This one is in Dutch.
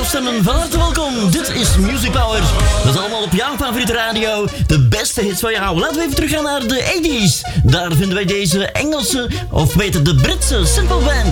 stemmen, van harte welkom. Dit is Music Power. Dat is allemaal op jouw favoriete radio. De beste hits van jou. Laten we even teruggaan naar de 80s. Daar vinden wij deze Engelse, of beter de Britse Simple Band.